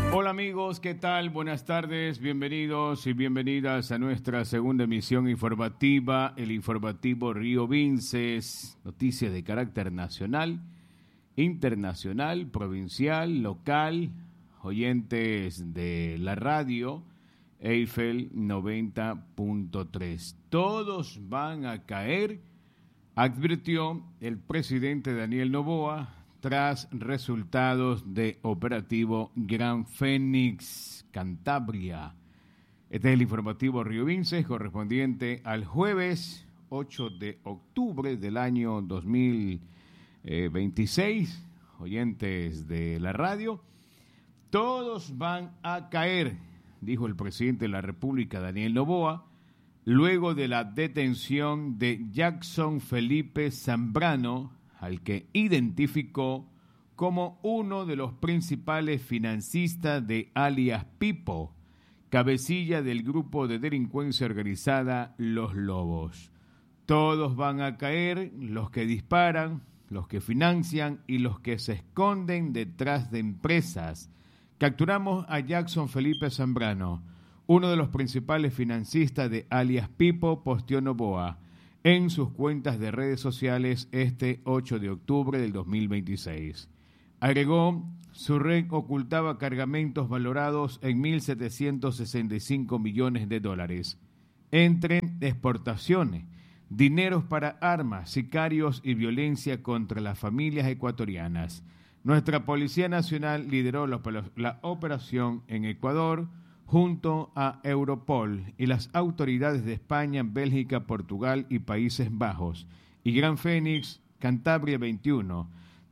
Hola amigos, ¿qué tal? Buenas tardes, bienvenidos y bienvenidas a nuestra segunda emisión informativa, el informativo Río Vinces, noticias de carácter nacional, internacional, provincial, local, oyentes de la radio Eiffel 90.3. Todos van a caer, advirtió el presidente Daniel Noboa, tras resultados de operativo Gran Fénix, Cantabria. Este es el informativo Río Vinces, correspondiente al jueves 8 de octubre del año 2026. Oyentes de la radio, todos van a caer, dijo el presidente de la República, Daniel Noboa, luego de la detención de Jackson Felipe Zambrano, al que identificó como uno de los principales financistas de alias Pipo, cabecilla del grupo de delincuencia organizada Los Lobos. Todos van a caer, los que disparan, los que financian y los que se esconden detrás de empresas. Capturamos a Jackson Felipe Zambrano, uno de los principales financistas de alias Pipo, posteó Noboa en sus cuentas de redes sociales este 8 de octubre del 2026. Agregó, su red ocultaba cargamentos valorados en 1.765 millones de dólares, entre exportaciones, dineros para armas, sicarios y violencia contra las familias ecuatorianas. Nuestra Policía Nacional lideró la operación en Ecuador, junto a Europol y las autoridades de España, Bélgica, Portugal y Países Bajos. Y Gran Fénix, Cantabria 21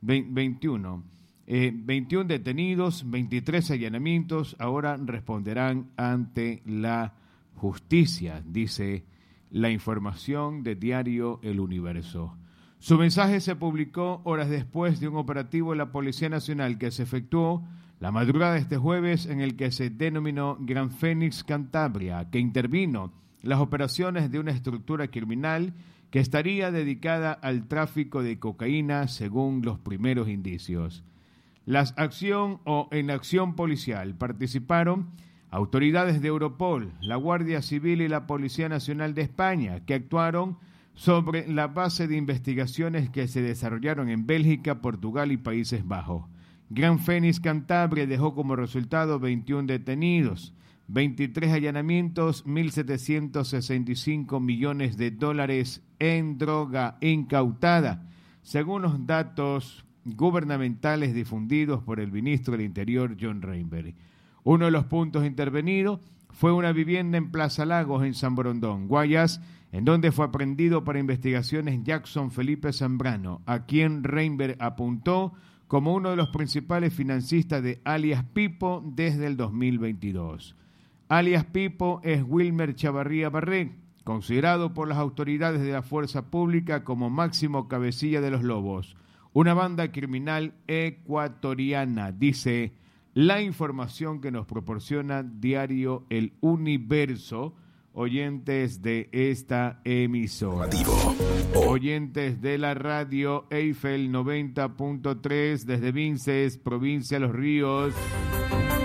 detenidos, 23 allanamientos, ahora responderán ante la justicia, dice la información de diario El Universo. Su mensaje se publicó horas después de un operativo de la Policía Nacional que se efectuó la madrugada de este jueves, en el que se denominó Gran Fénix Cantabria, que intervino las operaciones de una estructura criminal que estaría dedicada al tráfico de cocaína, según los primeros indicios. En la acción policial participaron autoridades de Europol, la Guardia Civil y la Policía Nacional de España, que actuaron sobre la base de investigaciones que se desarrollaron en Bélgica, Portugal y Países Bajos. Gran Fénix Cantabria dejó como resultado 21 detenidos, 23 allanamientos, 1.765 millones de dólares en droga incautada, según los datos gubernamentales difundidos por el ministro del Interior, John Reinberg. Uno de los puntos intervenidos fue una vivienda en Plaza Lagos, en San Borondón, Guayas, en donde fue aprehendido para investigaciones Jackson Felipe Zambrano, a quien Reinberg apuntó como uno de los principales financistas de alias Pipo desde el 2022. Alias Pipo es Wilmer Chavarría Barré, considerado por las autoridades de la fuerza pública como máximo cabecilla de Los Lobos, una banda criminal ecuatoriana, dice la información que nos proporciona diario El Universo, oyentes de esta emisora. Oyentes de la radio Eiffel 90.3 desde Vinces, provincia de Los Ríos.